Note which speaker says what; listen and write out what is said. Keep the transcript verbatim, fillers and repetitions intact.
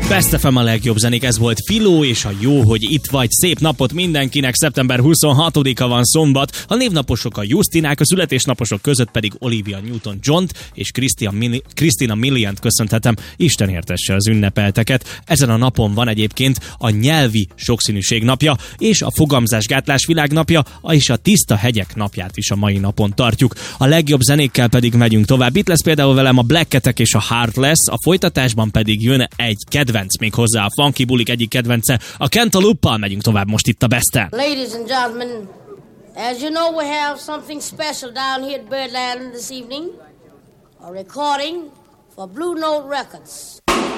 Speaker 1: Best ef em a legjobb zenék, ez volt Filó és a Jó, hogy itt vagy. Szép napot mindenkinek, szeptember huszonhatodika van, szombat. A névnaposok a Justinák, a születésnaposok között pedig Olivia Newton-John-t és Christina Miliant köszönhetem. Isten értesse az ünnepelteket. Ezen a napon van egyébként a nyelvi sokszínűség napja, és a fogamzásgátlás világnapja, és a tiszta hegyek napját is a mai napon tartjuk. A legjobb zenékkel pedig megyünk tovább. Itt lesz például velem a Black Cat-ek és a Heartless, a folytatásban pedig jön egy kedvenc, még hozzá a Funky Bulik egyik kedvence, a Cantaloupe-pal megyünk tovább most itt a Besten.
Speaker 2: Ladies and gentlemen, as you know, we have something special down here at Birdland this evening. A recording for Blue Note Records.